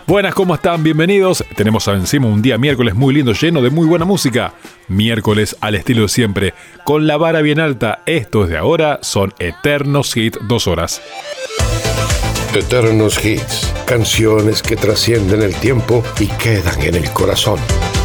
Buenas, ¿cómo están? Bienvenidos. Tenemos encima un día miércoles muy lindo, lleno de muy buena música. Miércoles al estilo de siempre, con la vara bien alta. Estos de ahora son Eternos Hits 2 horas. Eternos Hits, canciones que trascienden el tiempo y quedan en el corazón.